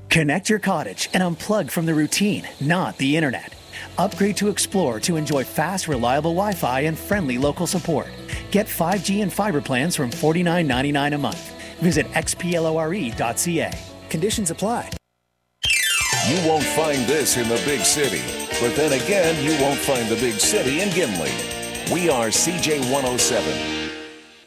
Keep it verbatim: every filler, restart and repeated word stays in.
Connect your cottage and unplug from the routine, not the internet. Upgrade to Explore to enjoy fast, reliable Wi-Fi and friendly local support. Get five G and fiber plans from forty-nine ninety-nine a month. Visit x p lore dot c a. Conditions apply. You won't find this in the big city, but then again, you won't find the big city in Gimli. We are C J one oh seven.